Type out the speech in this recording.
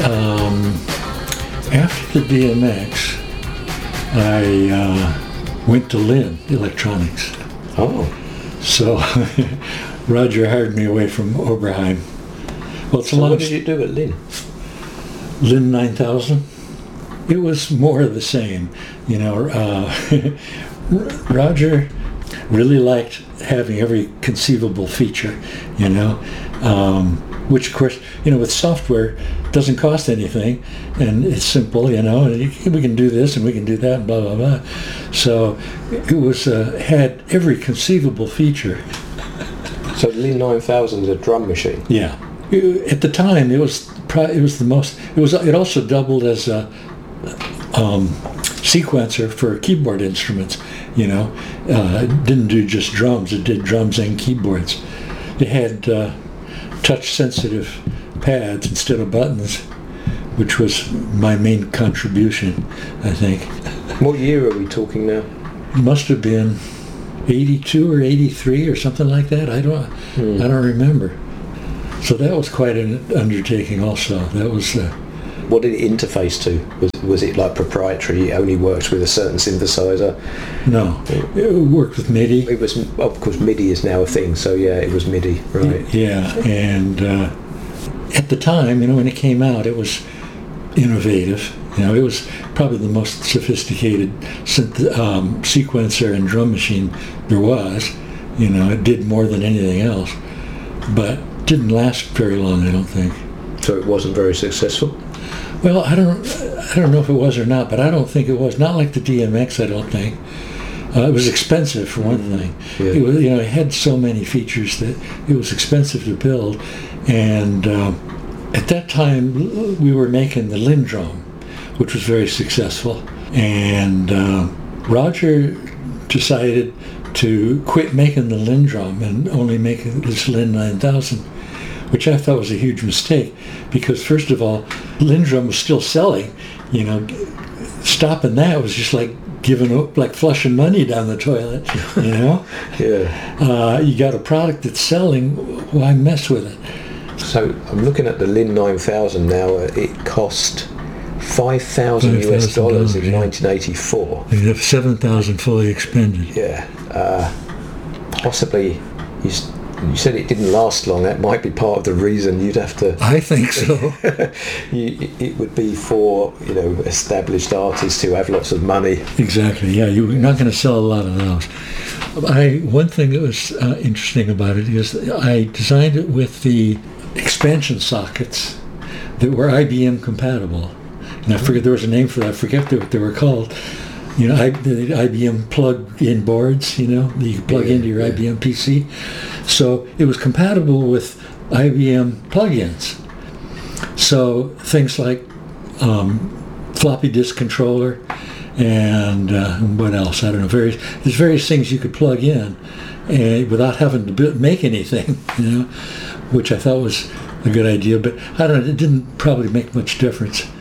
After the DMX, I went to Lynn Electronics. Oh. So Roger hired me away from Oberheim. Well, it's a So long what did you do at Lynn? Lynn 9000. It was more of the same, you know. Roger really liked having every conceivable feature, you know, which of course, you know, with software doesn't cost anything and it's simple, you know, and we can do this and we can do that and blah, blah, blah. So it was, had every conceivable feature. So Lynn 9000 is a drum machine? Yeah. At the time, it was the most, it also doubled as a sequencer for keyboard instruments, you know. It didn't do just drums, it did drums and keyboards. It had touch-sensitive pads instead of buttons, which was my main contribution, I think. What year are we talking now? It must have been 82 or 83 or something like that. I don't remember. So that was quite an undertaking also. That was... What did it interface to? Was it like proprietary? It only worked with a certain synthesizer? No, it worked with MIDI. It was, of course, MIDI is now a thing, so yeah, it was MIDI, right? Yeah, and at the time, you know, when it came out, it was innovative. You know, it was probably the most sophisticated sequencer and drum machine there was. You know, it did more than anything else, but didn't last very long, I don't think. So it wasn't very successful? Well, I don't know if it was or not, but I don't think it was. Not like the DMX, I don't think. It was expensive for one thing. Yeah. It was, you know, it had so many features that it was expensive to build. And at that time, we were making the Lindrum, which was very successful. And Roger decided to quit making the Lindrum and only make this Lynn 9000. Which I thought was a huge mistake, because first of all, Lindrum was still selling. You know, stopping that was just like like flushing money down the toilet. You know, yeah. You got a product that's selling. Why mess with it? So I'm looking at the Lynn 9000 now. It cost $5,000 US in 1984. You have 7,000 fully expended. Yeah. Possibly. You said it didn't last long. That might be part of the reason you'd have to... I think so. It would be for, you know, established artists who have lots of money. Exactly, yeah. You're not going to sell a lot of those. One thing that was interesting about it is I designed it with the expansion sockets that were IBM compatible. And I forget, there was a name for that. I forget what they were called. You know, the IBM plug-in boards, you know, that you plug into your IBM PC. So it was compatible with IBM plugins. So things like floppy disk controller and what else? I don't know. There's various things you could plug in without having to make anything, you know, which I thought was a good idea. But I don't know, it didn't probably make much difference.